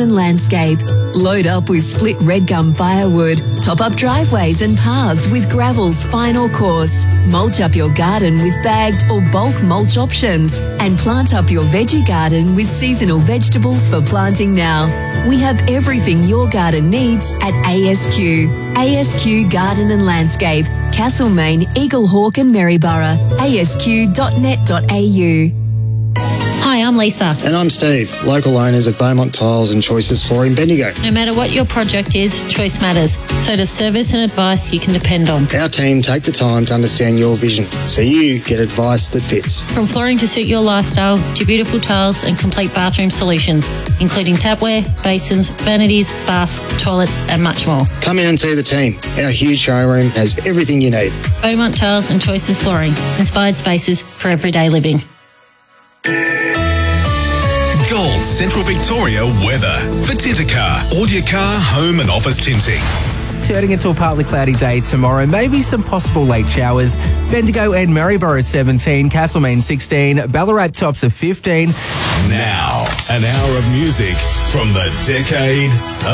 and Landscape. Load up with split red gum firewood. Top up driveways and paths with gravel's fine or coarse. Mulch up your garden with bagged or bulk mulch options. And plant up your veggie garden with seasonal vegetables for planting now. We have everything your garden needs at ASQ. ASQ Garden and Landscape. Castlemaine, Eaglehawk and Maryborough. asq.net.au. Hi, I'm Lisa. And I'm Steve, local owners of Beaumont Tiles and Choices Flooring Bendigo. No matter what your project is, choice matters. So does service and advice you can depend on. Our team take the time to understand your vision, so you get advice that fits. From flooring to suit your lifestyle to beautiful tiles and complete bathroom solutions, including tapware, basins, vanities, baths, toilets and much more. Come in and see the team. Our huge showroom has everything you need. Beaumont Tiles and Choices Flooring. Inspired spaces for everyday living. Gold Central Victoria weather for Tintercar. All your car, home and office tinting. Turning into a partly cloudy day tomorrow. Maybe some possible late showers. Bendigo and Maryborough 17, Castlemaine 16, Ballarat tops of 15. Now, an hour of music from the decade